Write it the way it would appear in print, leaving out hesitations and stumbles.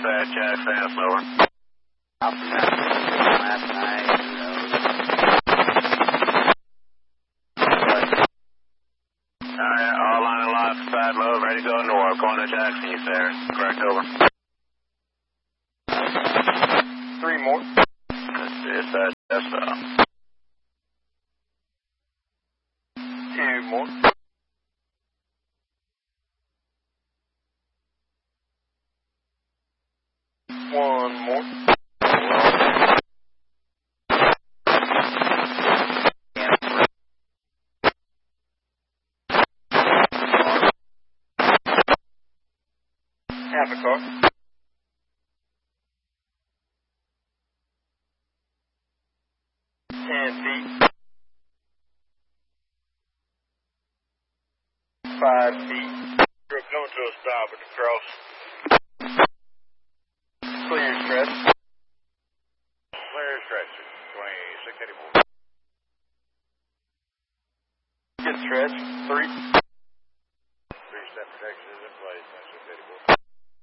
dispatch, Jackson, over. Last night, Alright, all line and live, side load, ready to go north. Going to Jackson, you say? Correct, over. 3 more. Dispatch, yes, 2 more. 1 more. Half a car. 10 feet. 5 feet. We're coming to a stop at the cross. Clear stretch. Clear stretch, 2684. Good stretch. 3.